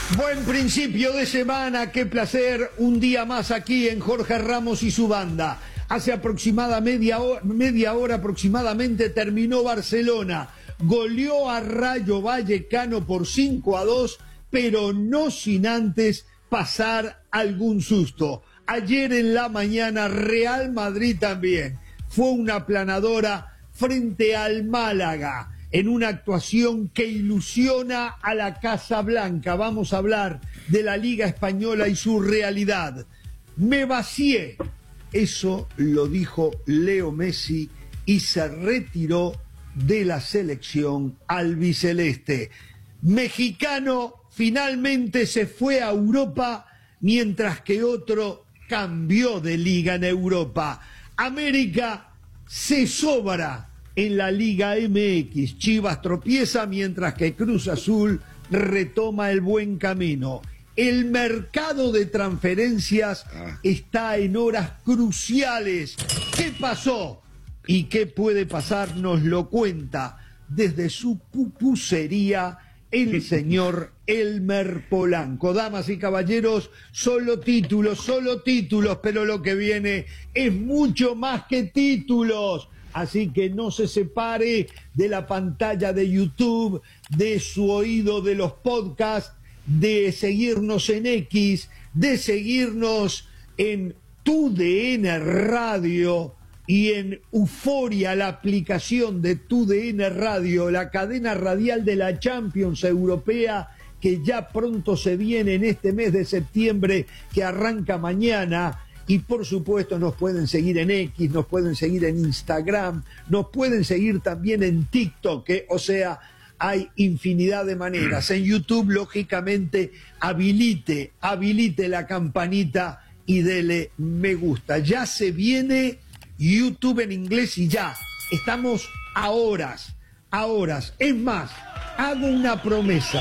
Buen principio de semana, qué placer, un día más aquí en Jorge Ramos y su banda. Hace media hora aproximadamente terminó Barcelona, goleó a Rayo Vallecano por 5-2, pero no sin antes pasar algún susto. Ayer en la mañana Real Madrid también fue una aplanadora frente al Málaga, en una actuación que ilusiona a la Casa Blanca. Vamos a hablar de la Liga Española y su realidad. Me vacié, eso lo dijo Leo Messi y se retiró de la selección albiceleste. Mexicano finalmente se fue a Europa, mientras que otro cambió de liga en Europa. América se sobra en la Liga MX. Chivas tropieza mientras que Cruz Azul retoma el buen camino. El mercado de transferencias está en horas cruciales. ¿Qué pasó? ¿Y qué puede pasar? Nos lo cuenta desde su pupusería el señor Elmer Polanco. Damas y caballeros, solo títulos, pero lo que viene es mucho más que títulos. Así que no se separe de la pantalla de YouTube, de su oído de los podcasts, de seguirnos en X, de seguirnos en TUDN Radio y en Euforia, la aplicación de TUDN Radio, la cadena radial de la Champions Europea, que ya pronto se viene en este mes de septiembre, que arranca mañana. Y por supuesto nos pueden seguir en X, nos pueden seguir en Instagram, nos pueden seguir también en TikTok, o sea, hay infinidad de maneras. En YouTube, lógicamente, habilite la campanita y dele me gusta. Ya se viene YouTube en inglés y ya estamos a horas. Es más, hago una promesa.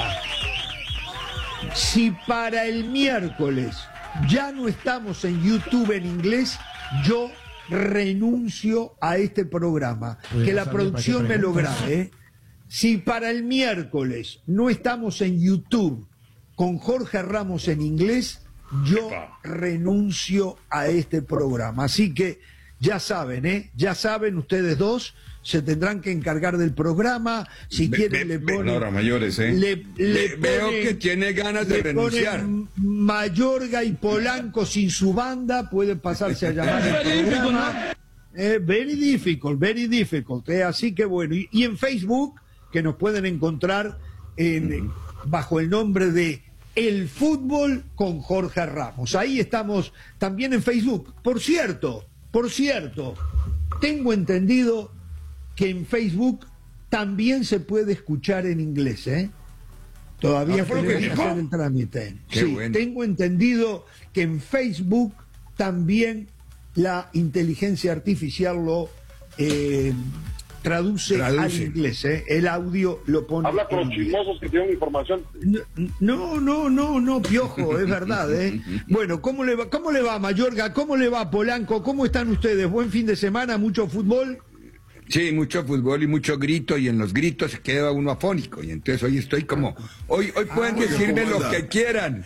Si para el miércoles ya no estamos en YouTube en inglés, yo renuncio a este programa. Que la producción me lo grabe. Si para el miércoles no estamos en YouTube con Jorge Ramos en inglés, yo renuncio a este programa. Así que ya saben, ya saben ustedes dos, se tendrán que encargar del programa. Si quieren le ponen... Ahora mayores, veo que tiene ganas de renunciar. Mayorga y Polanco sin su banda, puede pasarse a llamar el programa. Very difficult. Así que bueno, y en Facebook, que nos pueden encontrar bajo el nombre de El Fútbol con Jorge Ramos. Ahí estamos también en Facebook. Por cierto, tengo entendido que en Facebook también se puede escuchar en inglés, Todavía tenemos que hacer el trámite. Sí, bueno. Tengo entendido que en Facebook también la inteligencia artificial lo traduce al inglés, El audio lo pone. Habla con los chismosos que tienen información. No, Piojo, es verdad, Bueno, ¿cómo le va Mayorga? ¿Cómo le va Polanco? ¿Cómo están ustedes? ¿Buen fin de semana? ¿Mucho fútbol? Sí, mucho fútbol y mucho grito, y en los gritos se queda uno afónico, y entonces hoy estoy como, hoy pueden decirme lo que quieran,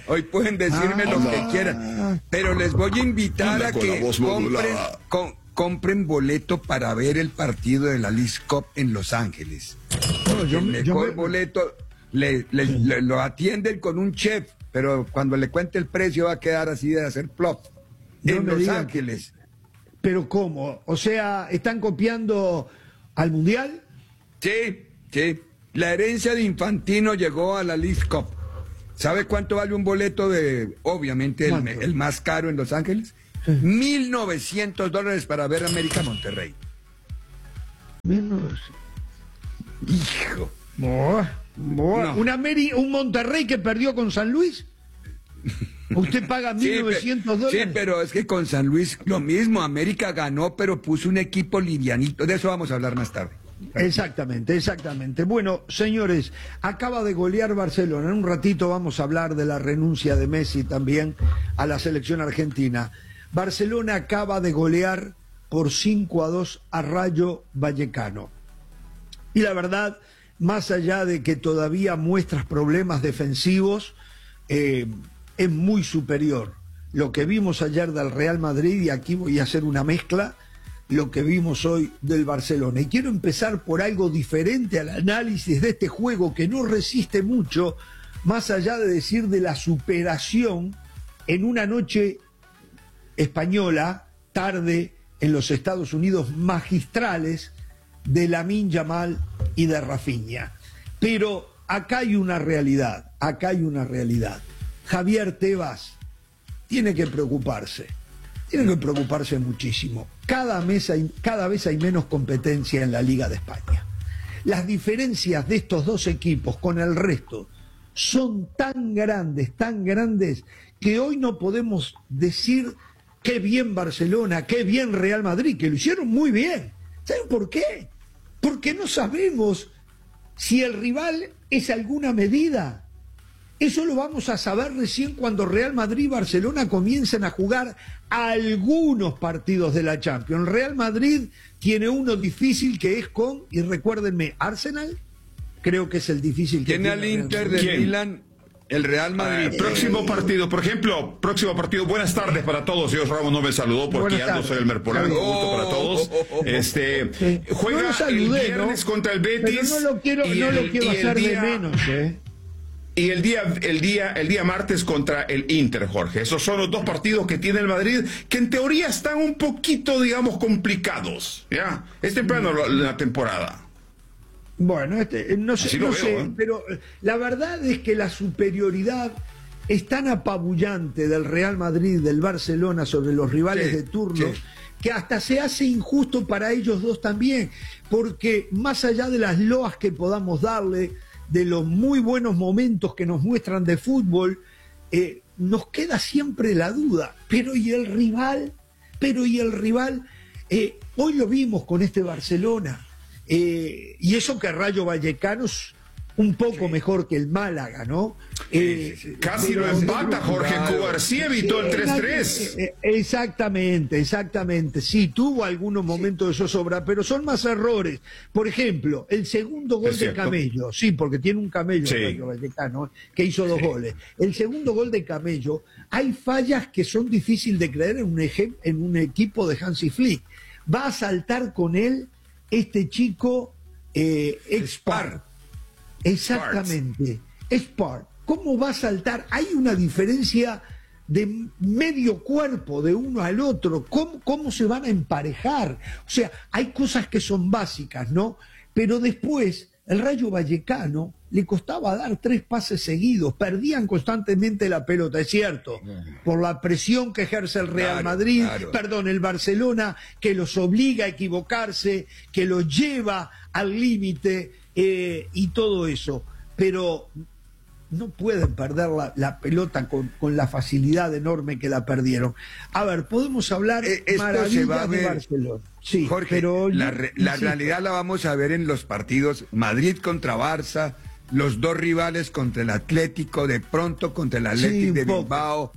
pero les voy a invitar a que compren boleto para ver el partido de la Leagues Cup en Los Ángeles. El boleto lo atienden con un chef, pero cuando le cuente el precio va a quedar así de hacer plop. En Los Ángeles. ¿Pero cómo? O sea, ¿están copiando al Mundial? Sí. La herencia de Infantino llegó a la Leagues Cup. ¿Sabe cuánto vale un boleto de, obviamente, el más caro en Los Ángeles? Sí. $1,900 para ver América Monterrey. Hijo. No. ¿Un Monterrey que perdió con San Luis? ¿Usted paga $1,900? Sí, pero es que con San Luis lo mismo. América ganó, pero puso un equipo livianito. De eso vamos a hablar más tarde. Exactamente. Bueno, señores, acaba de golear Barcelona. En un ratito vamos a hablar de la renuncia de Messi también a la selección argentina. Barcelona acaba de golear por 5-2 a Rayo Vallecano. Y la verdad, más allá de que todavía muestras problemas defensivos, es muy superior lo que vimos ayer del Real Madrid, y aquí voy a hacer una mezcla, lo que vimos hoy del Barcelona. Y quiero empezar por algo diferente al análisis de este juego que no resiste mucho, más allá de decir de la superación en una noche española, tarde en los Estados Unidos, magistrales de Lamine Yamal y de Rafinha. Pero acá hay una realidad, Javier Tebas tiene que preocuparse muchísimo. Cada vez hay menos competencia en la Liga de España. Las diferencias de estos dos equipos con el resto son tan grandes, que hoy no podemos decir qué bien Barcelona, qué bien Real Madrid, que lo hicieron muy bien. ¿Saben por qué? Porque no sabemos si el rival es alguna medida. Eso lo vamos a saber recién cuando Real Madrid y Barcelona comiencen a jugar algunos partidos de la Champions. Real Madrid tiene uno difícil que es con, y recuérdenme, Arsenal, creo que es el difícil que tiene al Inter de Milán. El Real Madrid. Próximo partido, por ejemplo, buenas tardes para todos. Dios Ramos no me saludó porque ya no soy el Merpolán. Un gusto para todos. Juega no saludé, el viernes contra el Betis. Pero no lo quiero hacer de menos, Y el día martes contra el Inter, Jorge. Esos son los dos partidos que tiene el Madrid, que en teoría están un poquito, digamos, complicados. ¿Ya? Es temprano la temporada. Bueno, no sé, pero la verdad es que la superioridad es tan apabullante del Real Madrid, del Barcelona sobre los rivales de turno, que hasta se hace injusto para ellos dos también, porque más allá de las loas que podamos darle, de los muy buenos momentos que nos muestran de fútbol, nos queda siempre la duda, pero ¿y el rival? Hoy lo vimos con este Barcelona. Y eso que Rayo Vallecano es un poco mejor que el Málaga, ¿no? Casi lo empata Jorge Cubarsí, evitó el 3-3. Exactamente. Sí, tuvo algunos momentos de zozobra, pero son más errores. Por ejemplo, el segundo gol de Camello, sí, porque tiene un Camello Rayo Vallecano, que hizo 2 goles. El segundo gol de Camello, hay fallas que son difíciles de creer en un equipo de Hansi Flick. Va a saltar con él este chico Expart. Exactamente, Expart. ¿Cómo va a saltar? Hay una diferencia de medio cuerpo de uno al otro. ¿Cómo se van a emparejar? O sea, hay cosas que son básicas, ¿no? Pero después, el Rayo Vallecano le costaba dar 3 pases seguidos, perdían constantemente la pelota, es cierto, por la presión que ejerce el Real Madrid, el Barcelona, que los obliga a equivocarse, que los lleva al límite y todo eso, pero no pueden perder la pelota con la facilidad enorme que la perdieron. A ver, podemos hablar maravillas de Barcelona. Sí, Jorge, pero la realidad la vamos a ver en los partidos Madrid contra Barça, los dos rivales contra el Atlético, de pronto contra el Atlético de Bilbao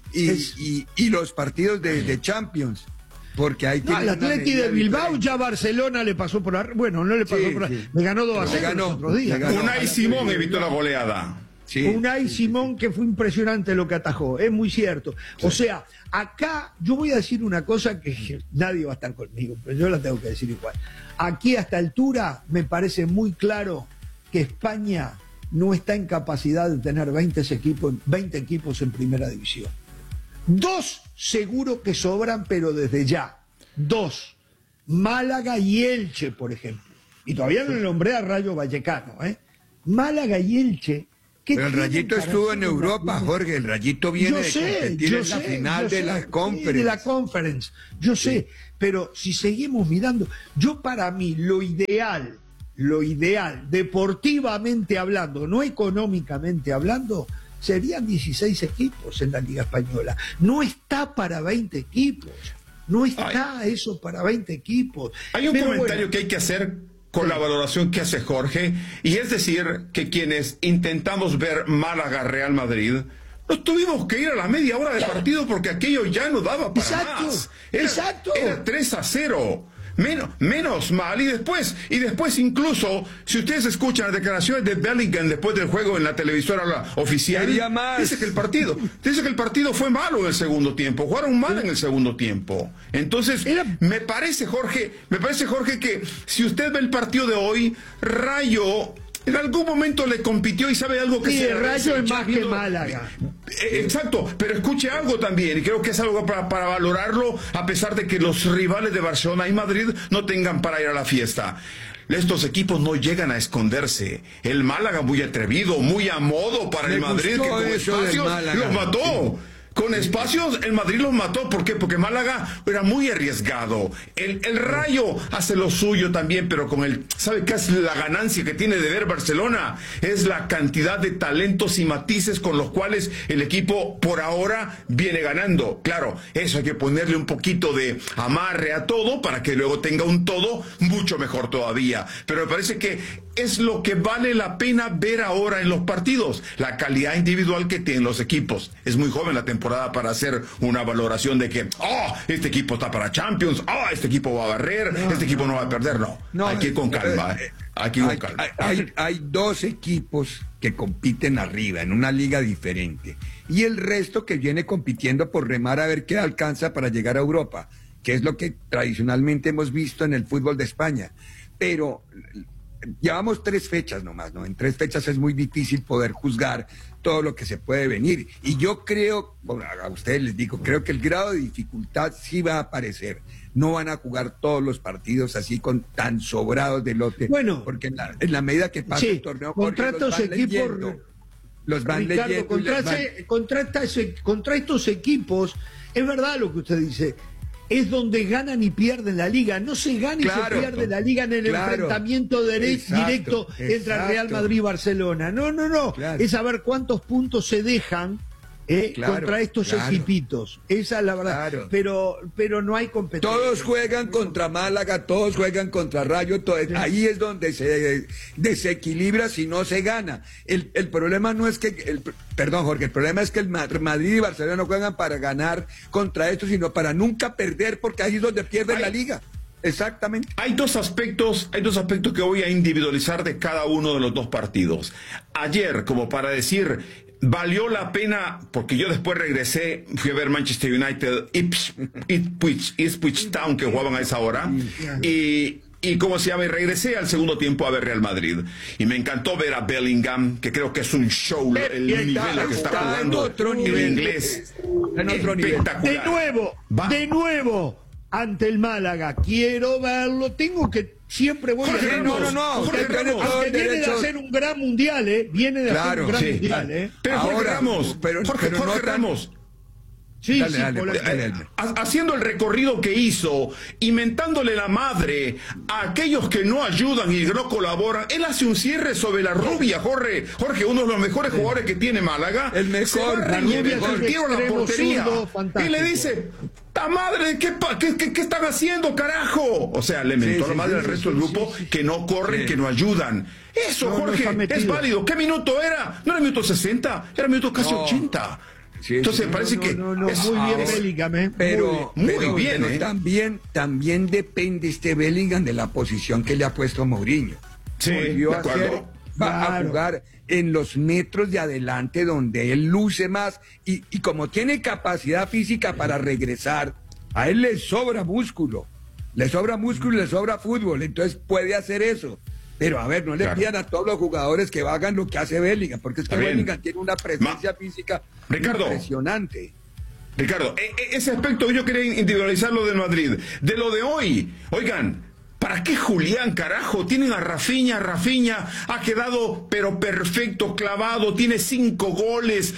y los partidos de Champions. Porque hay el Atlético de Bilbao ya Barcelona le pasó por arriba. Bueno, no le pasó por arriba. Le ganó 2-0 los otros días. Unai Simón evitó la goleada. Unai Simón, que fue impresionante lo que atajó, es muy cierto. O sea, acá yo voy a decir una cosa que nadie va a estar conmigo, pero yo la tengo que decir igual. Aquí a esta altura me parece muy claro que España no está en capacidad de tener 20 equipos en primera división. 2 seguro que sobran, pero desde ya. 2. Málaga y Elche, por ejemplo. Y todavía no le nombré a Rayo Vallecano, Málaga y Elche. Pero el Rayito estuvo en Europa, Jorge. El Rayito viene de competir en la final de la Conference. De la Conference, yo sé. Pero si seguimos mirando, para mí, lo ideal, deportivamente hablando, no económicamente hablando, serían 16 equipos en la Liga Española. No está para 20 equipos. No está eso para 20 equipos. Hay un comentario que hay que hacer con la valoración que hace Jorge, y es decir, que quienes intentamos ver Málaga-Real Madrid, nos tuvimos que ir a la media hora de partido porque aquello ya no daba para más. Era 3-0. Menos mal. Y después incluso, si ustedes escuchan las declaraciones de Bellingham después del juego en la televisora oficial, dice que el partido fue malo en el segundo tiempo, jugaron mal en el segundo tiempo. Entonces, me parece, Jorge, que si usted ve el partido de hoy, Rayo en algún momento le compitió y sabe algo que sí, el Rayo es más que Málaga. Exacto, pero escuche algo también, y creo que es algo para valorarlo, a pesar de que los rivales de Barcelona y Madrid no tengan para ir a la fiesta. Estos equipos no llegan a esconderse. El Málaga muy atrevido, muy a modo para el Madrid, que con espacios los mató. Con espacios, el Madrid los mató. ¿Por qué? Porque Málaga era muy arriesgado. El Rayo hace lo suyo también, pero ¿sabe qué es la ganancia que tiene de ver Barcelona? Es la cantidad de talentos y matices con los cuales el equipo por ahora viene ganando. Claro, eso hay que ponerle un poquito de amarre a todo para que luego tenga un todo mucho mejor todavía. Pero me parece que es lo que vale la pena ver ahora en los partidos. La calidad individual que tienen los equipos. Es muy joven la temporada para hacer una valoración de que este equipo está para Champions, este equipo va a barrer, este equipo no va a perder. No, hay que ir con calma. Hay dos equipos que compiten arriba en una liga diferente y el resto que viene compitiendo por remar a ver qué alcanza para llegar a Europa, que es lo que tradicionalmente hemos visto en el fútbol de España. Pero llevamos 3 fechas nomás, ¿no? En 3 fechas es muy difícil poder juzgar todo lo que se puede venir. Y yo creo, bueno, a ustedes les digo, creo que el grado de dificultad sí va a aparecer. No van a jugar todos los partidos así tan sobrados de lote. Bueno, porque en la medida que pasa el torneo, contra estos equipos, los van leyendo. Contra estos equipos, es verdad lo que usted dice. Es donde ganan y pierden la liga. No se gana y se pierde la liga en el enfrentamiento directo entre el Real Madrid y Barcelona. No. Claro. Es saber cuántos puntos se dejan contra estos equipitos. Esa es la verdad. Claro. Pero no hay competencia. Todos juegan contra Málaga, todos juegan contra Rayo. Ahí es donde se desequilibra si no se gana. El problema no es que... Perdón, Jorge, el problema es que el Madrid y Barcelona no juegan para ganar contra esto, sino para nunca perder, porque ahí es donde pierden la liga. Exactamente. Hay dos aspectos que voy a individualizar de cada uno de los dos partidos. Ayer, como para decir, valió la pena, porque yo después regresé, fui a ver Manchester United, Ipswich Town, que jugaban a esa hora, y ¿cómo se llama? Y regresé al segundo tiempo a ver Real Madrid. Y me encantó ver a Bellingham, que creo que es un show, el nivel que está jugando en inglés. Espectacular. De nuevo, ante el Málaga. Quiero verlo. Siempre voy Jorge a Ramos, Jorge viene de hacer un gran mundial, Viene de hacer un gran mundial, Pero Jorge Ramos, Jorge Ramos. Sí, dale. Haciendo el recorrido que hizo, inventándole la madre a aquellos que no ayudan y no colaboran. Él hace un cierre sobre la rubia, Jorge, uno de los mejores jugadores que tiene Málaga. El mejor, la portería. Y le dice: ¡ta madre! ¿Qué están haciendo, carajo? O sea, le mentó la madre al resto del grupo que no corren, que no ayudan. Eso, Jorge, es válido. ¿Qué minuto era? No era minuto 60, era minuto casi 80. Entonces parece que muy bien Bellingham, pero también depende este Bellingham de la posición que le ha puesto Mourinho. Sí, de acuerdo. Va a jugar en los metros de adelante donde él luce más y como tiene capacidad física para regresar, a él le sobra músculo y le sobra fútbol, entonces puede hacer eso. Pero a ver, no le pidan a todos los jugadores que hagan lo que hace Bellingham, porque es que Bellingham tiene una presencia física impresionante. Ricardo, ese aspecto yo quería individualizarlo del Madrid. De lo de hoy, oigan, ¿para qué Julián, carajo? Tienen a Rafinha ha quedado pero perfecto, clavado, tiene 5 goles,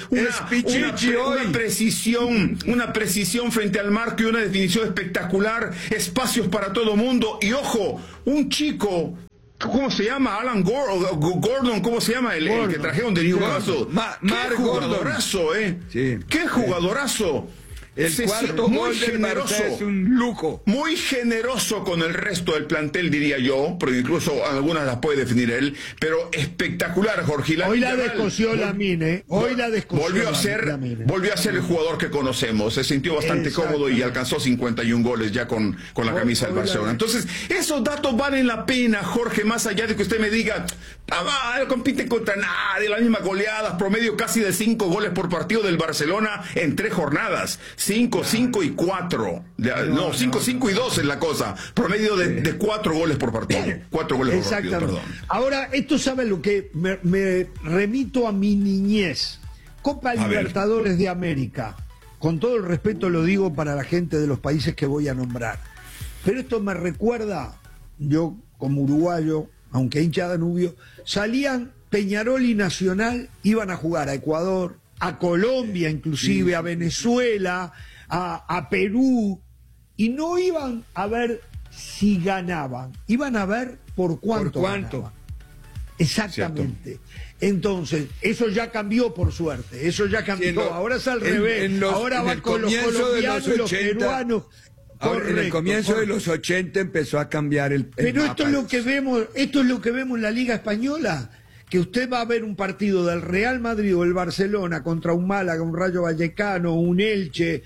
una precisión frente al marco y una definición espectacular, espacios para todo mundo, y ojo, un chico... ¿Cómo se llama? Alan Gordon, ¿cómo se llama? El que trajeron de Newcastle. ¡Qué jugadorazo, Sí. ¡Qué jugadorazo! El cuarto gol del Barça es un lujo. Muy generoso con el resto del plantel, diría yo, pero incluso algunas las puede definir él, pero espectacular, Jorge. Hoy la descosió Lamine, Hoy la descosió. Volvió a ser el jugador que conocemos, se sintió bastante cómodo y alcanzó 51 goles ya con la camisa del Barcelona. Entonces, esos datos valen la pena, Jorge, más allá de que usted me diga, compite contra nadie, las mismas goleadas, promedio casi de 5 goles por partido del Barcelona en 3 jornadas. 5, 5 y 4. 5, 5 y 2 es la cosa. Promedio de 4 goles por partido. 4 goles por partido, perdón. Ahora, esto sabe lo que me remito a mi niñez. Copa Libertadores de América. Con todo el respeto lo digo para la gente de los países que voy a nombrar. Pero esto me recuerda, yo como uruguayo, aunque hincha Danubio, salían Peñarol y Nacional, iban a jugar a Ecuador, a Colombia inclusive, a Venezuela, a Perú, y no iban a ver si ganaban, iban a ver por cuánto ganaban. Exactamente. Cierto. Entonces, eso ya cambió, por suerte, eso ya cambió. Ahora es al revés, ahora va con los colombianos y los peruanos. Ahora, en el comienzo de los 80 empezó a cambiar el Pero esto es lo que vemos, en la Liga Española, que usted va a ver un partido del Real Madrid o el Barcelona contra un Málaga, un Rayo Vallecano, un Elche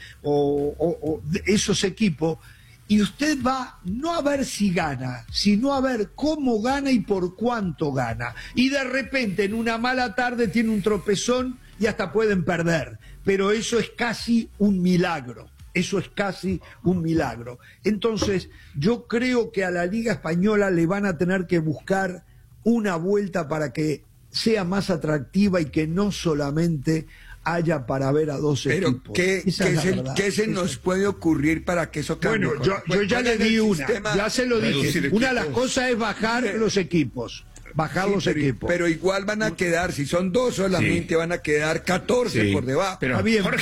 o esos equipos, y usted va no a ver si gana, sino a ver cómo gana y por cuánto gana. Y de repente en una mala tarde tiene un tropezón y hasta pueden perder, pero eso es casi un milagro. Eso es casi un milagro. Entonces, yo creo que a la Liga Española le van a tener que buscar una vuelta para que sea más atractiva y que no solamente haya para ver a dos equipos. ¿Qué se nos puede ocurrir para que eso cambie? Bueno, yo ya le di una, ya se lo dije. Una de las cosas es bajar los equipos. Bajar los equipos. Pero igual van a quedar, si son 2 solamente, van a quedar 14 por debajo. Pero,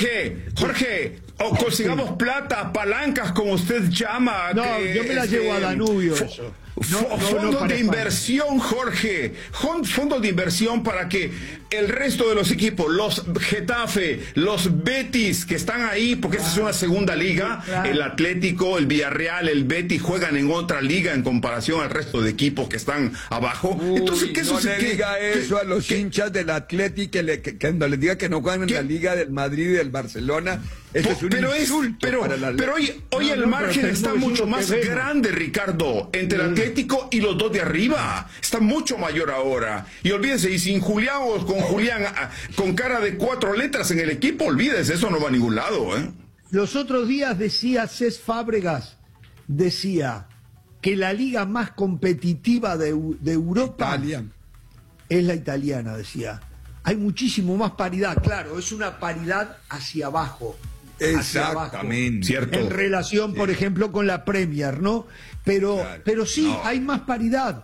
Jorge, o consigamos plata, palancas, como usted llama. No, yo me la llevo a Danubio, eso. Fondos de inversión, Jorge. Fondos de inversión para que el resto de los equipos, los Getafe, los Betis, que están ahí, porque esta es una segunda liga, el Atlético, el Villarreal, el Betis, juegan en otra liga en comparación al resto de equipos que están abajo. Entonces, diga eso a los hinchas del Atlético, que no les diga que no juegan en la liga del Madrid y del Barcelona. Eso es un insulto para la pero hoy el margen está mucho más grande, Ricardo, entre el Atlético y los dos de arriba. Está mucho mayor ahora. Y olvídense, y sin Julián o con Julián con cara de 4 letras en el equipo, olvídense, eso no va a ningún lado. Los otros días decía Cés Fábregas, decía que la liga más competitiva de Europa es la italiana, decía. Hay muchísimo más paridad, claro, es una paridad hacia abajo. Exactamente. Cierto. En relación, por ejemplo, con la Premier, ¿no? Pero sí, hay más paridad.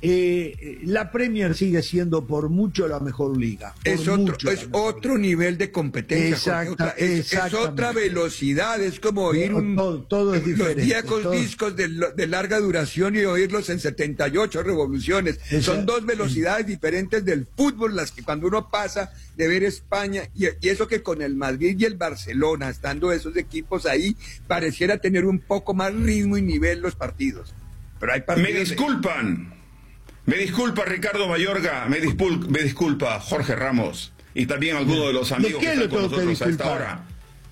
La Premier sigue siendo por mucho la mejor liga. Es otro nivel de competencia. Es otra velocidad, es como oír todo es diferente. Los viejos discos de larga duración y oírlos en 78 revoluciones. Son 2 velocidades diferentes del fútbol, las que cuando uno pasa de ver España, y eso que con el Madrid y el Barcelona, estando esos equipos ahí, pareciera tener un poco más ritmo y nivel los partidos. Pero hay partidos Me disculpa Ricardo Mayorga, me disculpa Jorge Ramos y también algunos de los amigos que están con nosotros a esta hora.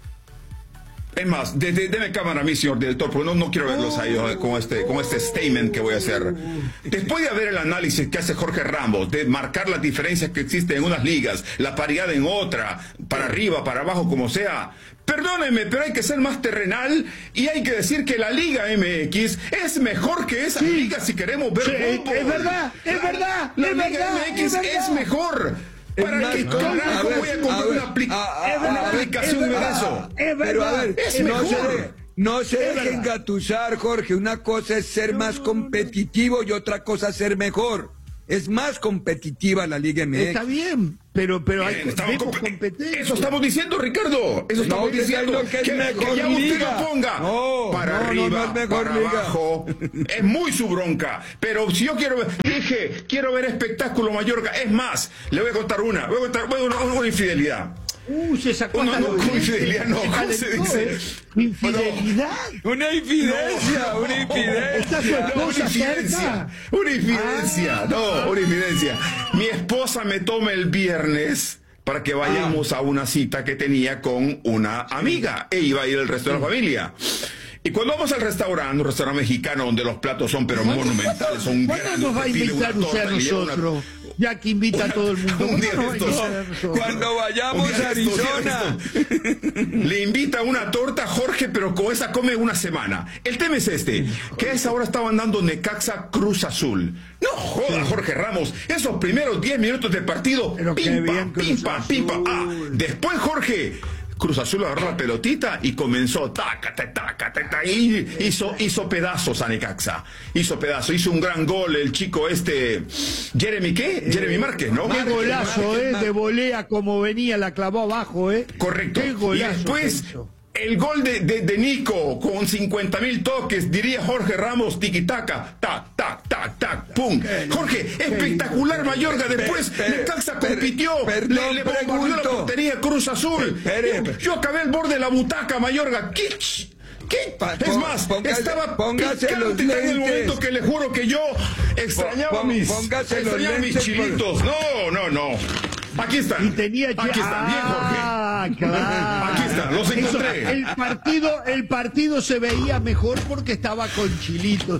Es más, deme cámara a mí, señor director, porque no quiero verlos ahí con este statement que voy a hacer. Después de ver el análisis que hace Jorge Ramos, de marcar las diferencias que existen en unas ligas, la paridad en otra, para arriba, para abajo, como sea, perdónenme, pero hay que ser más terrenal y hay que decir que la Liga MX es mejor que esa liga si queremos ver fútbol. Es verdad. La Liga MX es mejor. ¿Para qué carajo voy a comprar una aplicación de eso? Pero a ver, es mejor. No se dejen engatusar, Jorge. Una cosa es ser más competitivo y otra cosa es ser mejor. Es más competitiva la Liga MX. Está bien, pero hay competencia. Eso estamos diciendo, Ricardo. Eso estamos diciendo. Que es mejor ya usted lo ponga para arriba, para abajo. Es muy su bronca. Pero si yo quiero ver espectáculo, Mallorca. Es más, le voy a contar una infidelidad. Se sacó una infidelidad, no, ¿cómo se dice? ¿Infidelidad? Una infidencia, una infidencia. Una infidencia. Mi esposa me toma el viernes para que vayamos a una cita que tenía con una amiga. E iba a ir el resto de la familia. Y cuando vamos al restaurante, un restaurante mexicano donde los platos son pero monumentales, son grandes. ¿Cuándo nos va a invitar usted a nosotros? Ya que invita a todo el mundo. Cuando vayamos a Arizona. Le invita una torta, Jorge, pero con esa come una semana. El tema es este, que a esa hora estaban dando Necaxa Cruz Azul. No joda, Jorge Ramos, esos primeros 10 minutos de partido, pimpa. Después, Jorge, Cruz Azul agarró la pelotita y comenzó taca, y hizo pedazos a Necaxa. Hizo un gran gol el chico Jeremy Márquez, ¿no? Qué golazo, de volea como venía, la clavó abajo, Correcto. Qué golazo. Y después el gol de Nico con 50,000 toques, diría Jorge Ramos, tiki-taka, tac, pum. Jorge, espectacular Mayorga. Después Necaxa compitió, le bombardeó la portería Cruz Azul. Yo acabé al borde de la butaca, Mayorga. ¿Qué? Es más, estaba picante en el momento que le juro que yo extrañaba mis chilitos. No. Aquí están. Aquí están, bien, Jorge. Claro. Aquí están, los encontré. El partido se veía mejor porque estaba con chilitos.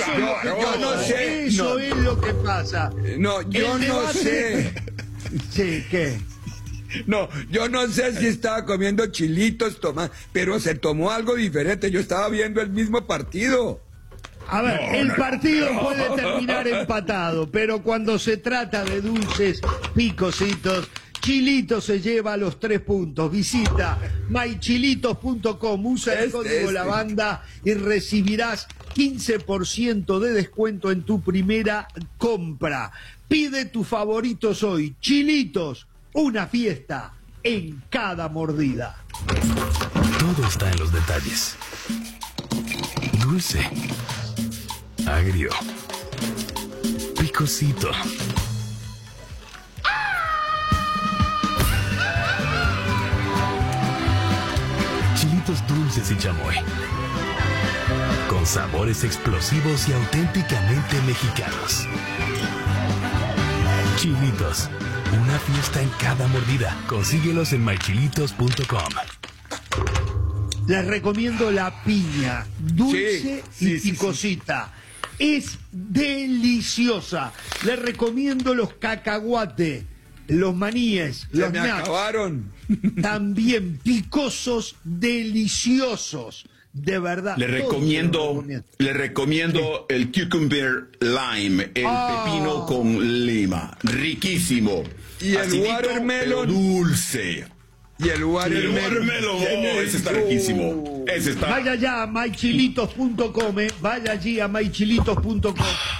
Eso es lo que pasa. Yo no sé. Sí, ¿qué? No, yo no sé si estaba comiendo chilitos, pero se tomó algo diferente. Yo estaba viendo el mismo partido. A ver, el partido puede terminar empatado, pero cuando se trata de dulces, picositos, Chilitos se lleva los 3 puntos. Visita mychilitos.com, usa el código La Banda y recibirás 15% de descuento en tu primera compra. Pide tus favoritos hoy. Chilitos, una fiesta en cada mordida. Todo está en los detalles. Dulce, agrio, picosito. Chilitos dulces y chamoy, con sabores explosivos y auténticamente mexicanos. Chilitos, una fiesta en cada mordida. Consíguelos en mychilitos.com. Les recomiendo la piña, dulce y picosita. Es deliciosa. Les recomiendo los cacahuates, los maníes, los nuts. Acabaron. También picosos, deliciosos. De verdad. Le recomiendo el cucumber lime, el pepino con lima. Riquísimo. Y el watermelon. Dulce. Y el watermelon. Ese está riquísimo. Ese está. Vaya ya a mychilitos.com, vaya allí a mychilitos.com.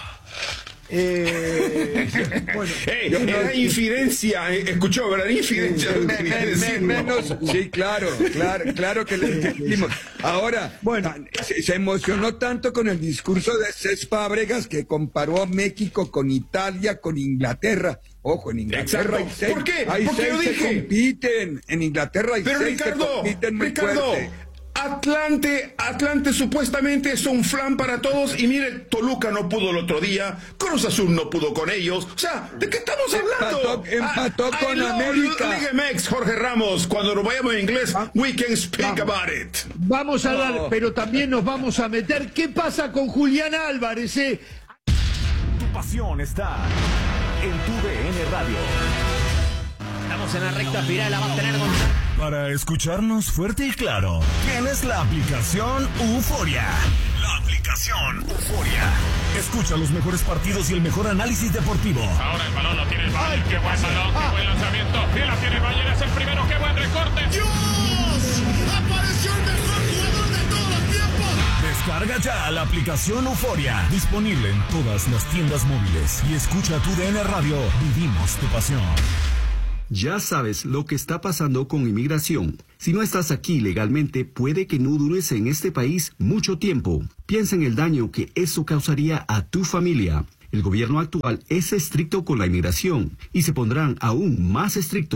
Bueno, era infidencia, escuchó, ¿verdad? Infidencia. Menos, sí, claro que le entendimos. Ahora, bueno, se emocionó tanto con el discurso de Cés Fábregas que comparó a México con Italia, con Inglaterra. Ojo, en Inglaterra hay 6. ¿Por qué? Hay Porque 6 que compiten. En Inglaterra hay 6 que compiten muy fuerte. Atlante supuestamente es un flan para todos y mire, Toluca no pudo el otro día, Cruz Azul no pudo con ellos. O sea, ¿de qué estamos hablando? Empató con América. Liga MX, Jorge Ramos, cuando nos vayamos en inglés, we can speak about it. Vamos a dar, pero también nos vamos a meter. ¿Qué pasa con Julián Álvarez? Tu pasión está en tu DN Radio. Estamos en la recta final, la va a tener Para escucharnos fuerte y claro, tienes la aplicación Euforia. La aplicación Euforia. Escucha los mejores partidos y el mejor análisis deportivo. Ahora el balón lo tiene el Bayern. Qué buen balón, qué buen lanzamiento. Y la tiene el Bayern, es el primero. Qué buen recorte. ¡Dios! ¡Apareció el mejor jugador de todos los tiempos! Descarga ya la aplicación Euforia. Disponible en todas las tiendas móviles. Y escucha tu DN Radio. Vivimos tu pasión. Ya sabes lo que está pasando con inmigración. Si no estás aquí legalmente, puede que no dures en este país mucho tiempo. Piensa en el daño que eso causaría a tu familia. El gobierno actual es estricto con la inmigración y se pondrán aún más estrictos.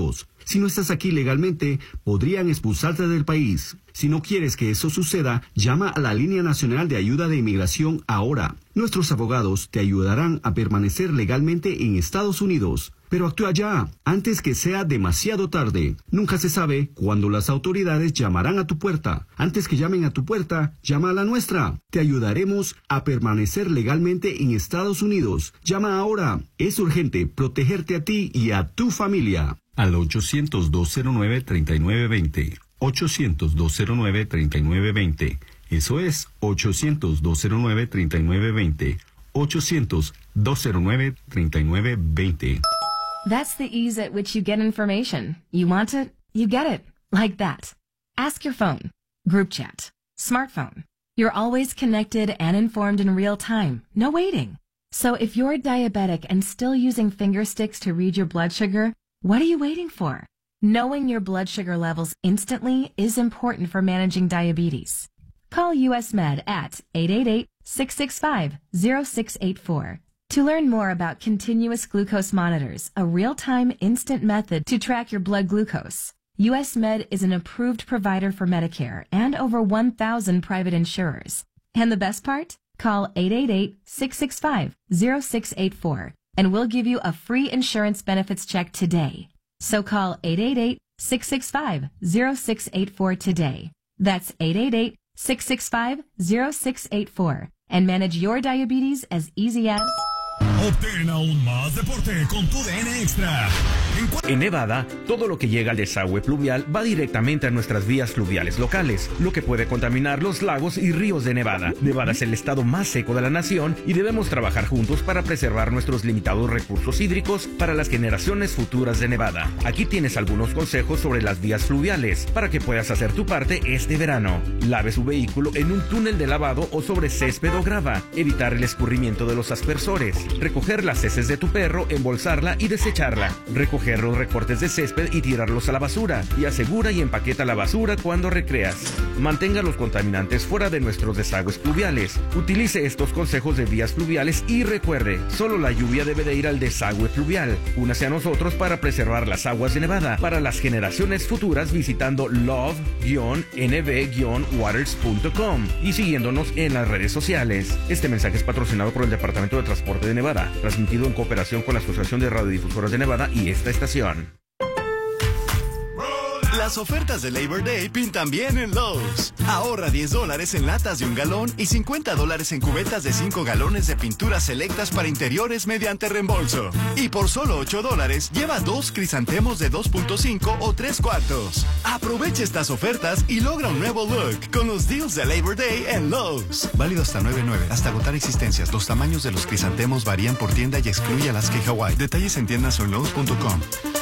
Si no estás aquí legalmente, podrían expulsarte del país. Si no quieres que eso suceda, llama a la Línea Nacional de Ayuda de Inmigración ahora. Nuestros abogados te ayudarán a permanecer legalmente en Estados Unidos. Pero actúa ya, antes que sea demasiado tarde. Nunca se sabe cuándo las autoridades llamarán a tu puerta. Antes que llamen a tu puerta, llama a la nuestra. Te ayudaremos a permanecer legalmente en Estados Unidos. Llama ahora. Es urgente protegerte a ti y a tu familia. Al 800-209-3920. 800-209-3920. Eso es 800-209-3920. 800-209-3920. That's the ease at which you get information. You want it, you get it. Like that. Ask your phone. Group chat. Smartphone. You're always connected and informed in real time. No waiting. So if you're diabetic and still using finger sticks to read your blood sugar, what are you waiting for? Knowing your blood sugar levels instantly is important for managing diabetes. Call US Med at 888-665-0684. To learn more about continuous glucose monitors, a real-time instant method to track your blood glucose, US Med is an approved provider for Medicare and over 1,000 private insurers. And the best part? Call 888-665-0684 and we'll give you a free insurance benefits check today. So call 888-665-0684 today. That's 888-665-0684 and manage your diabetes as easy as... Obtén aún más deporte con tu DN Extra. En Nevada, todo lo que llega al desagüe pluvial va directamente a nuestras vías fluviales locales, lo que puede contaminar los lagos y ríos de Nevada. Nevada es el estado más seco de la nación y debemos trabajar juntos para preservar nuestros limitados recursos hídricos para las generaciones futuras de Nevada. Aquí tienes algunos consejos sobre las vías fluviales para que puedas hacer tu parte este verano. Lave su vehículo en un túnel de lavado o sobre césped o grava. Evitar el escurrimiento de los aspersores. Recoger las heces de tu perro, embolsarla y desecharla. Recoger los recortes de césped y tirarlos a la basura. Y asegura y empaqueta la basura cuando recreas. Mantenga los contaminantes fuera de nuestros desagües pluviales. Utilice estos consejos de vías fluviales y recuerde, solo la lluvia debe de ir al desagüe pluvial. Únase a nosotros para preservar las aguas de Nevada para las generaciones futuras visitando love-nv-waters.com y siguiéndonos en las redes sociales. Este mensaje es patrocinado por el Departamento de Transporte de Nevada, transmitido en cooperación con la Asociación de Radiodifusoras de Nevada y esta estación. Las ofertas de Labor Day pintan bien en Lowe's. Ahorra $10 en latas de 1 galón y $50 en cubetas de 5 galones de pinturas selectas para interiores mediante reembolso. Y por solo $8, lleva 2 crisantemos de 2.5 o 3/4. Aprovecha estas ofertas y logra un nuevo look con los deals de Labor Day en Lowe's. Válido hasta 9/9, hasta agotar existencias. Los tamaños de los crisantemos varían por tienda y excluye Alaska y Hawaii. Detalles en tiendas o en Lowe's.com.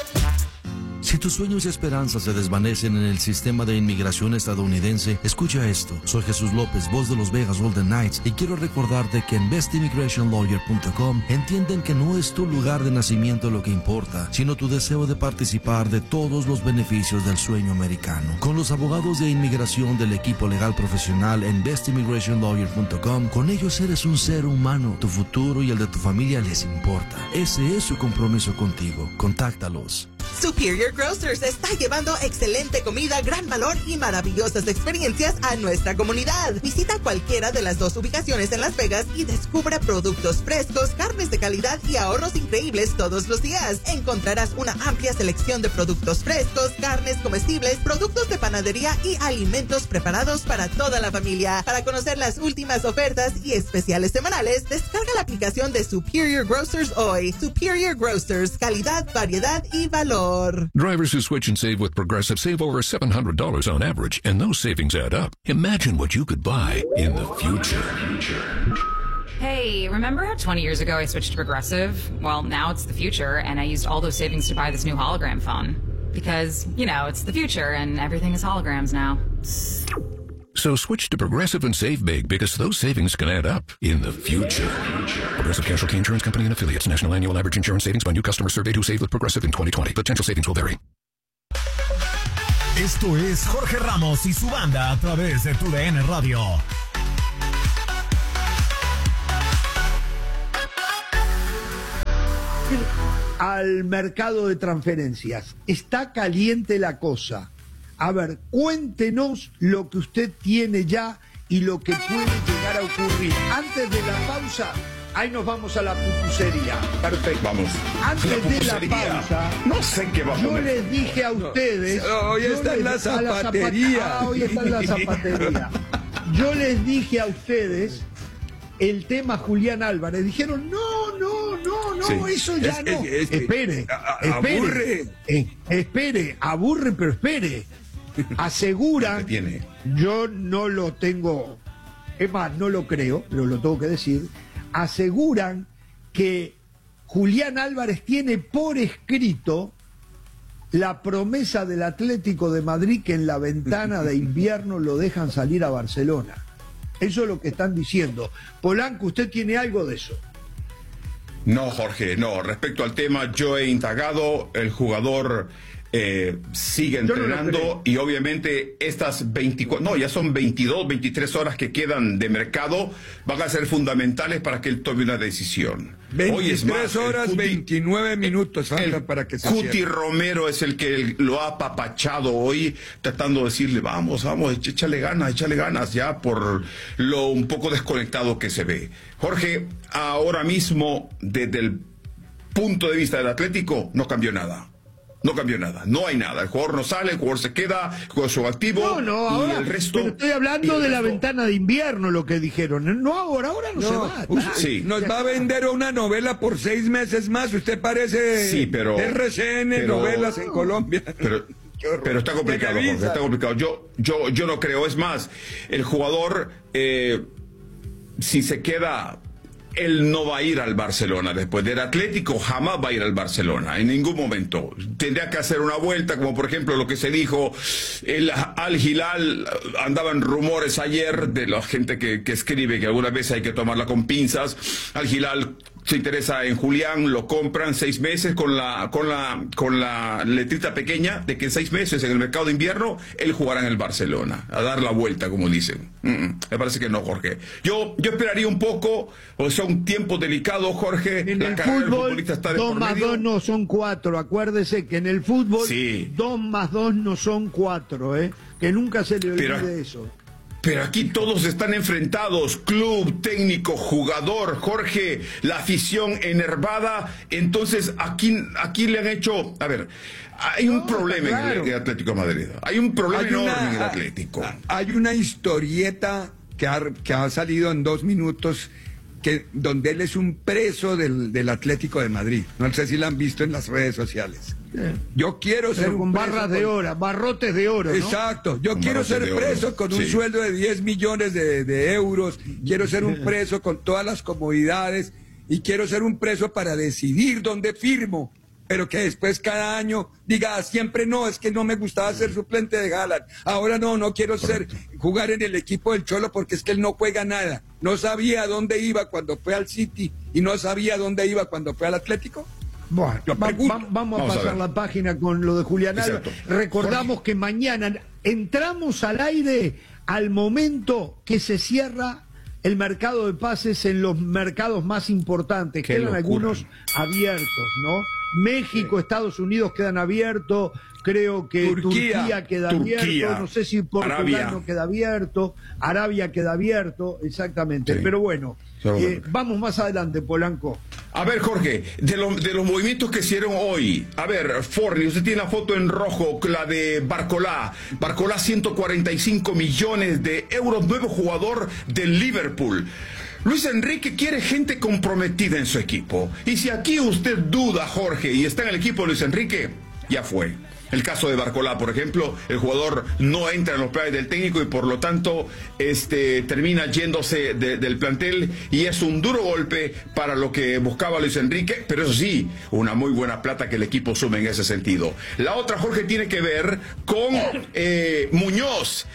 Si tus sueños y esperanzas se desvanecen en el sistema de inmigración estadounidense, escucha esto. Soy Jesús López, voz de los Vegas Golden Knights, y quiero recordarte que en bestimmigrationlawyer.com entienden que no es tu lugar de nacimiento lo que importa, sino tu deseo de participar de todos los beneficios del sueño americano. Con los abogados de inmigración del equipo legal profesional en bestimmigrationlawyer.com, con ellos eres un ser humano. Tu futuro y el de tu familia les importa. Ese es su compromiso contigo. Contáctalos. Superior Grocers está llevando excelente comida, gran valor y maravillosas experiencias a nuestra comunidad. Visita cualquiera de las 2 ubicaciones en Las Vegas y descubra productos frescos, carnes de calidad y ahorros increíbles todos los días. Encontrarás una amplia selección de productos frescos, carnes comestibles, productos de panadería y alimentos preparados para toda la familia. Para conocer las últimas ofertas y especiales semanales, descarga la aplicación de Superior Grocers hoy. Superior Grocers, calidad, variedad y valor. Drivers who switch and save with Progressive save over $700 on average, and those savings add up. Imagine what you could buy in the future. Hey, remember how 20 years ago I switched to Progressive? Well, now it's the future, and I used all those savings to buy this new hologram phone. Because, you know, it's the future, and everything is holograms now. So switch to Progressive and save big, because those savings can add up in the future. Progressive Casualty Insurance Company and Affiliates. National annual average insurance savings by new customers surveyed who saved with Progressive in 2020. Potential savings will vary. Esto es Jorge Ramos y su banda a través de TUDN Radio. al mercado de transferencias. Está caliente la cosa. A ver, cuéntenos lo que usted tiene ya y lo que puede llegar a ocurrir. Antes de la pausa, ahí nos vamos a la pupusería. Perfecto. Vamos. Antes de la pausa, no sé qué va a yo poner. les dije a ustedes... Hoy está en la zapatería. Hoy está en la zapatería. Yo les dije a ustedes el tema Julián Álvarez. Dijeron, no, sí. Eso ya no. Espere. Espere, aburre, pero espere. Aseguran, yo no lo tengo, es más, no lo creo, pero lo tengo que decir, aseguran que Julián Álvarez tiene por escrito la promesa del Atlético de Madrid que en la ventana de invierno lo dejan salir a Barcelona. Eso es lo que están diciendo. Polanco, ¿usted tiene algo de eso? No, Jorge, no. Respecto al tema, yo he indagado, el jugador sigue entrenando y obviamente estas 24, no, ya son 22, 23 horas que quedan de mercado, van a ser fundamentales para que él tome una decisión. 23 horas, 29 minutos faltan para que se Cuti cierre. Romero es el que lo ha apapachado hoy, tratando de decirle, vamos, échale ganas, ya por lo un poco desconectado que se ve. Jorge, ahora mismo, desde el punto de vista del Atlético, no cambió nada. No cambió nada, no hay nada. El jugador no sale, el jugador se queda con su activo. Ahora, y el resto. Pero estoy hablando de la ventana de invierno, lo que dijeron. No, ahora no se va. Sí. Nos va a vender una novela por 6 meses más. Usted parece RCN, novelas en Colombia. Pero está complicado, Jorge, está complicado. Yo no creo. Es más, el jugador, si se queda. Él no va a ir al Barcelona después del Atlético, jamás va a ir al Barcelona, en ningún momento. Tendría que hacer una vuelta, como por ejemplo lo que se dijo, el Al Hilal, andaban rumores ayer de la gente que escribe que algunas veces hay que tomarla con pinzas. Al Hilal se interesa en Julián, lo compran 6 meses con la letrita pequeña de que en 6 meses en el mercado de invierno él jugará en el Barcelona, a dar la vuelta, como dicen. Me parece que no, Jorge. Yo esperaría un poco, o son tiempos delicados, Jorge. En el fútbol, 2 más 2 no son 4. Acuérdese que en el fútbol 2 más 2 no son 4, que nunca se le olvide eso. Pero aquí todos están enfrentados, club, técnico, jugador, Jorge, la afición enervada. Entonces aquí le han hecho, a ver, hay un problema en el Atlético de Madrid. Hay un problema enorme en el Atlético. Hay una historieta que ha salido en 2 minutos donde él es un preso del Atlético de Madrid. No sé si la han visto en las redes sociales. Yo quiero ser con barras de oro, barrotes de oro, ¿no? Exacto. Yo quiero ser preso con un sueldo de 10 millones de euros. Quiero ser un preso con todas las comodidades y quiero ser un preso para decidir dónde firmo. Pero que después cada año diga siempre no, es que no me gustaba ser suplente de Haaland. Ahora no quiero jugar en el equipo del Cholo porque es que él no juega nada. No sabía dónde iba cuando fue al City y no sabía dónde iba cuando fue al Atlético. Bueno, vamos a pasar la página con lo de Julián Álvarez. Recordamos que mañana entramos al aire al momento que se cierra el mercado de pases en los mercados más importantes. Quedan algunos abiertos, ¿no? México, Estados Unidos quedan abiertos, creo que Turquía queda abierto, no sé si Portugal no queda abierto, Arabia queda abierto, exactamente. Pero bueno, vamos más adelante, Polanco. A ver, Jorge, de los movimientos que hicieron hoy, a ver, Forni, usted tiene la foto en rojo, la de Barcolá, 145 millones de euros, nuevo jugador del Liverpool. Luis Enrique quiere gente comprometida en su equipo. Y si aquí usted duda, Jorge, y está en el equipo de Luis Enrique, ya fue. El caso de Barcolá, por ejemplo, el jugador no entra en los planes del técnico y por lo tanto termina yéndose del plantel y es un duro golpe para lo que buscaba Luis Enrique, pero eso sí, una muy buena plata que el equipo sume en ese sentido. La otra, Jorge, tiene que ver con Muñoz.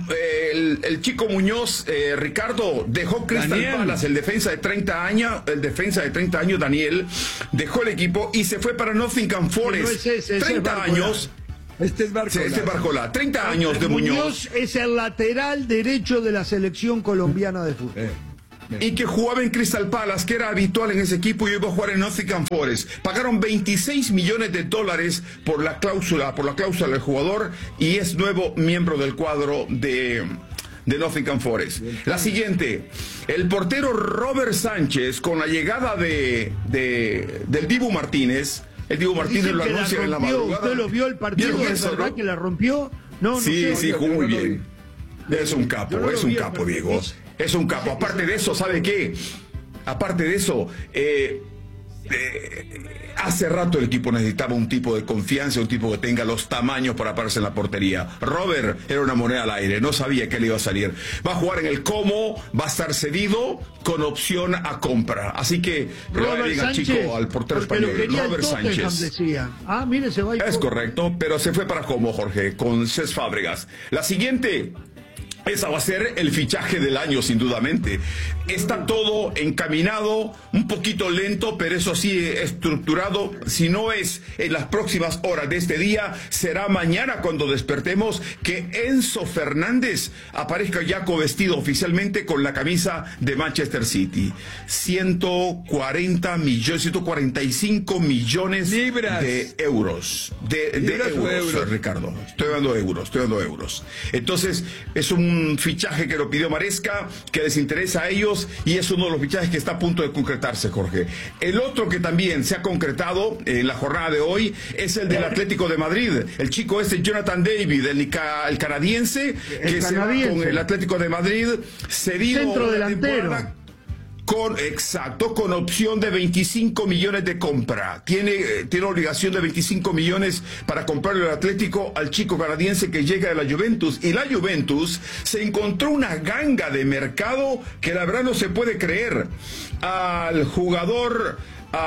El chico Muñoz, Ricardo, dejó Crystal Palace, el defensa de 30 años, Daniel, dejó el equipo y se fue para Nottingham Forest. 30 años. Este es Barcolá. 30 años de Muñoz. Es el lateral derecho de la selección colombiana de fútbol. y que jugaba en Crystal Palace, que era habitual en ese equipo, y iba a jugar en Nottingham Forest. Pagaron $26 millones por la cláusula del jugador, y es nuevo miembro del cuadro de Nottingham Forest. La siguiente, el portero Robert Sánchez, con la llegada del Dibu Martínez. El Dibu Martínez lo anuncia en la madrugada. ¿Usted lo vio el partido? ¿Es verdad que la rompió? No, sí, jugó muy bien. Es un capo, Diego. Es un capo. Aparte de eso, ¿sabe qué? Aparte de eso, hace rato el equipo necesitaba un tipo de confianza, un tipo que tenga los tamaños para pararse en la portería. Robert era una moneda al aire, no sabía que le iba a salir. Va a jugar en el Como, va a estar cedido con opción a compra. Así que Robert Sánchez, chico, al portero español, Robert Sánchez. Mire, se va. Es correcto, pero se fue para Como, Jorge, con Cés Fábregas. La siguiente. Esa va a ser el fichaje del año, sin dudamente. Está todo encaminado, un poquito lento, pero eso sí estructurado. Si no es en las próximas horas de este día, será mañana cuando despertemos que Enzo Fernández aparezca ya vestido oficialmente con la camisa de Manchester City. 145 millones de euros. De euros, Ricardo. Estoy dando euros. Entonces, es un fichaje que lo pidió Maresca, que les interesa a ellos, y es uno de los fichajes que está a punto de concretarse, Jorge. El otro que también se ha concretado en la jornada de hoy es el del Atlético de Madrid. El chico Jonathan David, el canadiense, que se va con el Atlético de Madrid, cedido centro delantero. Con opción de 25 millones de compra. Tiene obligación de 25 millones para comprarle el Atlético al chico canadiense que llega de la Juventus. Y la Juventus se encontró una ganga de mercado que la verdad no se puede creer. Al jugador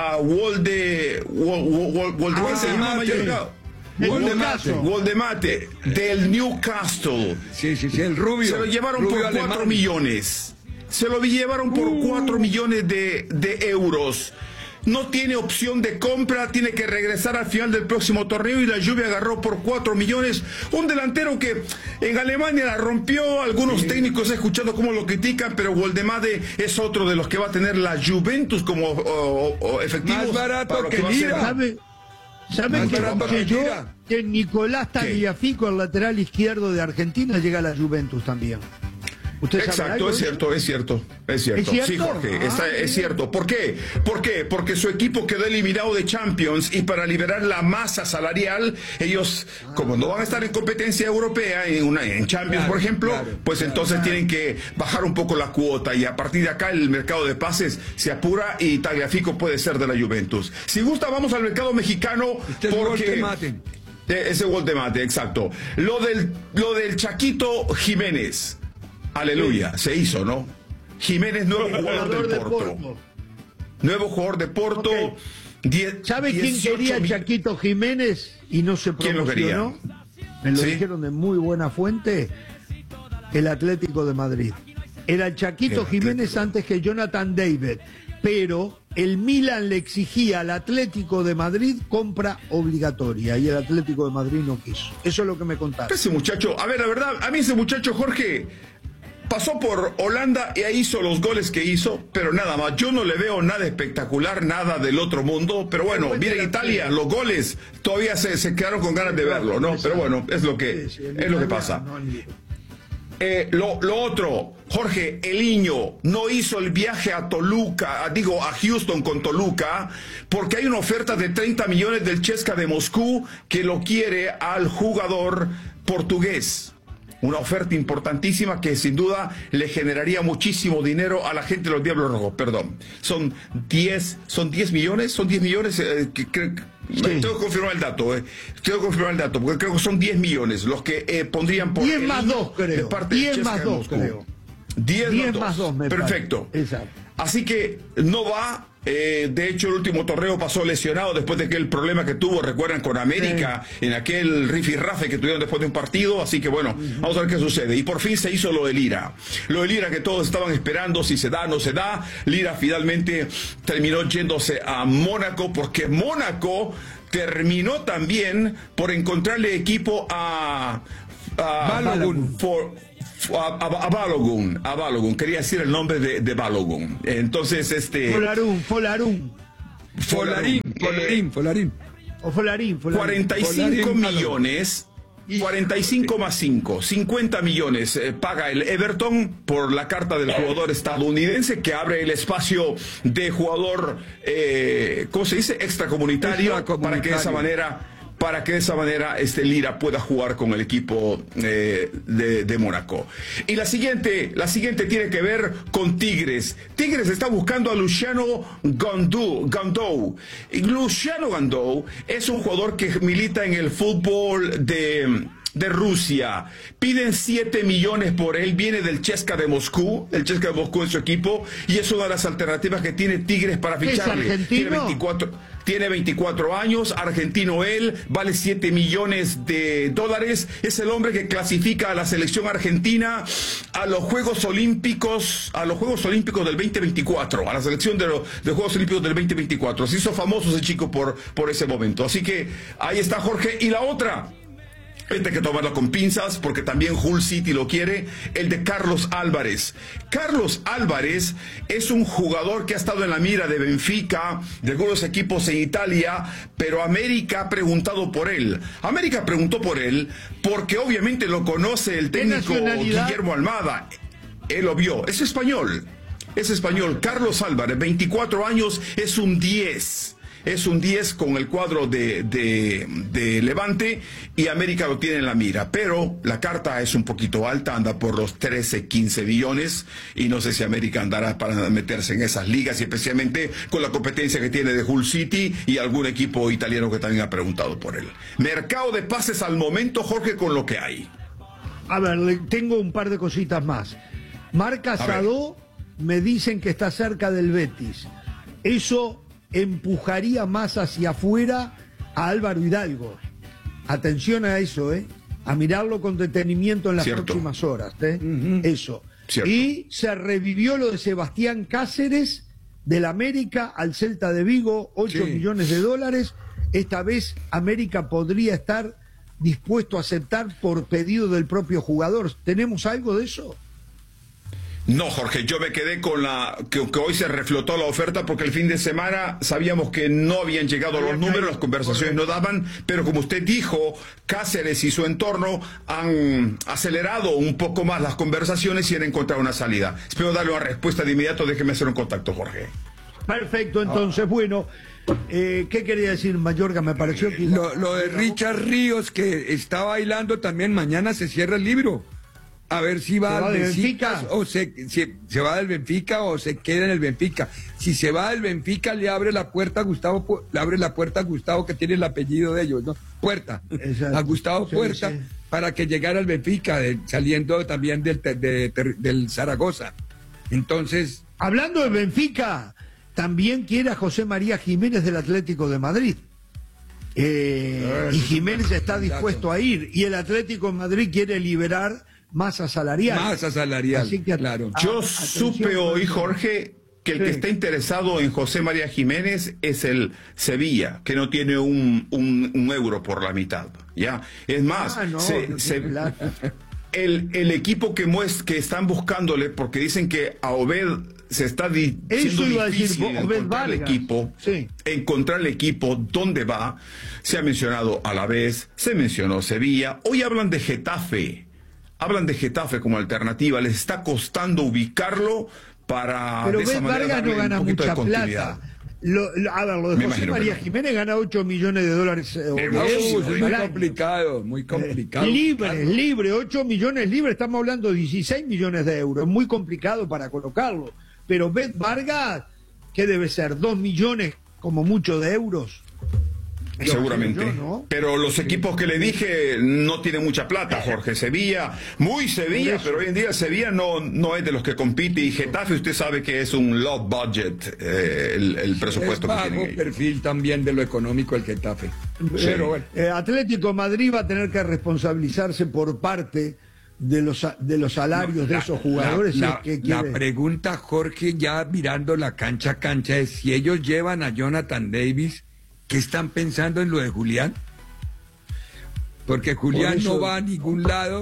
Woldemate del Newcastle. Sí, el rubio. Se lo llevaron por 4 millones. Se lo llevaron por 4 millones de euros. No tiene opción de compra, tiene que regresar al final del próximo torneo, y la Juve agarró por 4 millones. Un delantero que en Alemania la rompió. Algunos técnicos he escuchado cómo lo critican, pero Woldemade es otro de los que va a tener la Juventus como efectivos. Más barato que Lira. ¿Sabe que Nicolás Tagliafico, el lateral izquierdo de Argentina, llega a la Juventus también? Exacto, es cierto. Sí, Jorge, es cierto. ¿Por qué? Porque su equipo quedó eliminado de Champions, y para liberar la masa salarial, ellos, como no van a estar en competencia europea, en Champions, por ejemplo, pues entonces tienen que bajar un poco la cuota, y a partir de acá el mercado de pases se apura, y Tagliafico puede ser de la Juventus. Si gusta, vamos al mercado mexicano, porque... Ese Woldemate, exacto. Lo del Chaquito Jiménez. Aleluya, se hizo, ¿no? Jiménez, nuevo jugador de Porto. Nuevo jugador de Porto. Okay. ¿Sabe quién quería Chaquito Jiménez y no se promocionó? Me lo dijeron de muy buena fuente. El Atlético de Madrid. Era Chaquito Jiménez antes que Jonathan David. Pero el Milan le exigía al Atlético de Madrid compra obligatoria, y el Atlético de Madrid no quiso. Eso es lo que me contaron. Ese muchacho, a ver, la verdad, a mí ese muchacho, Jorge, pasó por Holanda y ahí hizo los goles que hizo, pero nada más. Yo no le veo nada espectacular, nada del otro mundo, pero bueno, mira Italia, los goles todavía se quedaron con ganas de verlo, ¿no? Pero bueno, es lo que pasa. Lo otro, Jorge, Eliño no hizo el viaje a Houston con Toluca, porque hay una oferta de 30 millones del CSKA de Moscú que lo quiere al jugador portugués. Una oferta importantísima que sin duda le generaría muchísimo dinero a la gente de los Diablos Rojos. Perdón, son 10 millones, tengo que confirmar el dato, porque creo que son 10 millones los que pondrían por 10 más 2, creo. 10 más 2, creo. 10 más 2, perfecto. Exacto. Así que no va. De hecho, el último torneo pasó lesionado después de aquel problema que tuvo, recuerdan, con América, en aquel rifirrafe que tuvieron después de un partido. Así que bueno, vamos a ver qué sucede. Y por fin se hizo lo de Lira. Lo de Lira que todos estaban esperando, si se da, no se da. Lira finalmente terminó yéndose a Mónaco, porque Mónaco terminó también por encontrarle equipo a A Balogun, quería decir el nombre de Balogun. Entonces, Folarín. O Folarín. 45 millones. 45 más 5, 50 millones paga el Everton por la carta del jugador estadounidense que abre el espacio de jugador, ¿cómo se dice? Extracomunitario, para que de esa manera Lira pueda jugar con el equipo de Mónaco. Y la siguiente tiene que ver con Tigres. Tigres está buscando a Luciano Gandou. Y Luciano Gandou es un jugador que milita en el fútbol de Rusia. Piden 7 millones por él, viene del CSKA de Moscú. El CSKA de Moscú es su equipo y es una de las alternativas que tiene Tigres para ficharle. ¿Es argentino? Tiene 24 años, argentino él, vale 7 millones de dólares. Es el hombre que clasifica a la selección argentina a los Juegos Olímpicos del 2024, a la selección de Juegos Olímpicos del 2024. Se hizo famoso ese chico por ese momento. Así que ahí está Jorge. Y la otra, hay que tomarlo con pinzas porque también Hull City lo quiere, el de Carlos Álvarez. Carlos Álvarez es un jugador que ha estado en la mira de Benfica, de algunos equipos en Italia, pero América ha preguntado por él. América preguntó por él porque obviamente lo conoce el técnico Guillermo Almada. Él lo vio. Es español. Carlos Álvarez, 24 años, es un 10. Es un 10 con el cuadro de Levante y América lo tiene en la mira, pero la carta es un poquito alta, anda por los 13-15 billones y no sé si América andará para meterse en esas ligas y especialmente con la competencia que tiene de Hull City y algún equipo italiano que también ha preguntado por él. Mercado de pases al momento, Jorge, con lo que hay. A ver, tengo un par de cositas más. Marc Casado me dicen que está cerca del Betis. Eso empujaría más hacia afuera a Álvaro Hidalgo. Atención a eso, a mirarlo con detenimiento en las próximas horas. Eso. Cierto. Y se revivió lo de Sebastián Cáceres del América al Celta de Vigo, 8 millones de dólares. Esta vez América podría estar dispuesto a aceptar por pedido del propio jugador. ¿Tenemos algo de eso? No, Jorge, yo me quedé con que hoy se reflotó la oferta porque el fin de semana sabíamos que no habían llegado los números, las conversaciones no daban, pero como usted dijo, Cáceres y su entorno han acelerado un poco más las conversaciones y han encontrado una salida. Espero darle una respuesta de inmediato, déjeme hacer un contacto, Jorge. Perfecto, entonces, bueno, ¿qué quería decir Mayorga? Me pareció que... Lo de Richard Ríos, que está bailando también, mañana se cierra el libro. A ver si va al Benfica o se va del Benfica o se queda en el Benfica. Si se va del Benfica le abre la puerta a Gustavo, que tiene el apellido de ellos, ¿no? Puerta. Exacto. A Gustavo Puerta para que llegara al Benfica, saliendo también del Zaragoza. Entonces, hablando del Benfica, también quiere a José María Jiménez del Atlético de Madrid. Y Jiménez está dispuesto a ir y el Atlético de Madrid quiere liberar masa salarial. Así que, claro. Yo supe hoy, Jorge, que el que está interesado en José María Jiménez es el Sevilla, que no tiene un euro por la mitad. ¿Ya? Es más, el equipo que están buscándole, porque dicen que a Obed se está siendo difícil encontrar el equipo donde va. Se ha mencionado Alavés, se mencionó Sevilla. Hoy hablan de Getafe. Hablan de Getafe como alternativa, les está costando ubicarlo para pero de esa manera Vargas no gana mucha plata. Lo de José María Jiménez gana 8 millones de dólares. Muy complicado. Libre, 8 millones libres, estamos hablando de 16 millones de euros, muy complicado para colocarlo. Pero Bet Vargas, ¿qué debe ser? 2 millones como mucho de euros. Seguramente, pero los equipos que le dije no tienen mucha plata, Jorge. Sevilla, pero hoy en día Sevilla no es de los que compite, y Getafe usted sabe que es un low budget, el presupuesto que tienen. Es bajo perfil también de lo económico el Getafe. Pero bueno. Atlético Madrid va a tener que responsabilizarse por parte de los salarios de esos jugadores. La pregunta, Jorge, ya mirando la cancha, es si ellos llevan a Jonathan Davis, ¿qué están pensando en lo de Julián? Porque Julián no va a ningún lado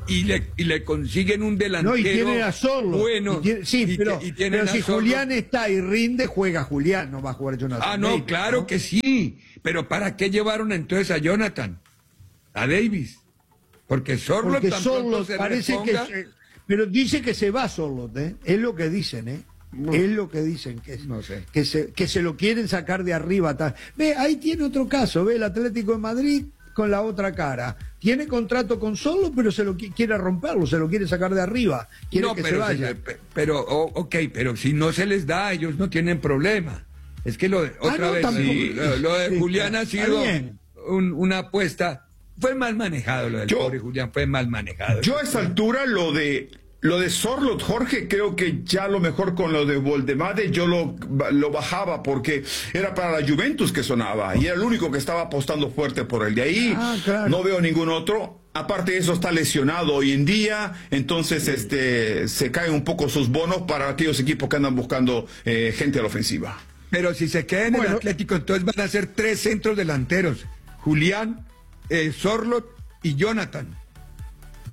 y le consiguen un delantero. No, y tiene a Sorlo. Bueno, pero si Julián está y rinde, juega Julián, no va a jugar Jonathan. Ah, no, Davis, claro, ¿no? que sí. Pero ¿para qué llevaron entonces a Jonathan? A Davis. Porque Sorlo parece reponga. pero dice que se va Sorlo, ¿eh? Es lo que dicen, ¿eh? Es lo que dicen, no sé. que se lo quieren sacar de arriba. Ve, ahí tiene otro caso, ve, el Atlético de Madrid con la otra cara. Tiene contrato con Sorlo, pero se lo quiere romperlo, se lo quiere sacar de arriba. Quiere que se vaya. Pero si no se les da, ellos no tienen problema. Es que lo de Julián ha sido una apuesta. Fue mal manejado lo del pobre Julián, fue mal manejado. Yo a esa altura lo de Sorloth, Jorge, creo que ya lo mejor con lo de Woldemade yo lo bajaba porque era para la Juventus que sonaba y era el único que estaba apostando fuerte por él. De ahí no veo ningún otro. Aparte de eso está lesionado hoy en día, entonces se caen un poco sus bonos para aquellos equipos que andan buscando gente a la ofensiva. Pero si se queda en el Atlético, entonces van a ser 3 centros delanteros: Julián, Sorloth y Jonathan.